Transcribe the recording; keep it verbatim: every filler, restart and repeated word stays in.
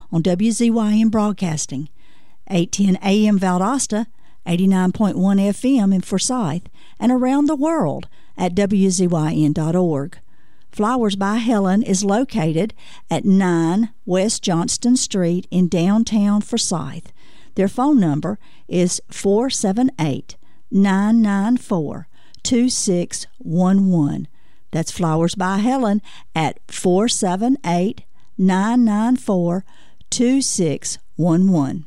on W Z Y N Broadcasting, eight ten A M Valdosta, eighty-nine point one F M in Forsyth, and around the world at W Z Y N dot org. Flowers by Helen is located at nine West Johnston Street in downtown Forsyth. Their phone number is four seven eight, nine nine four, two six one one. That's Flowers by Helen at four seven eight, nine nine four, two six one one.